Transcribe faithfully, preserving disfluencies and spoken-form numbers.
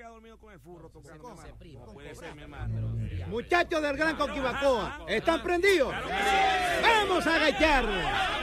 queda dormido con el furro tocando, mi hermano. primo. No puede ser, mi hermano. Muchachos del Gran Coquibacoa, ¿están prendidos? ¡Vamos a agacharnos!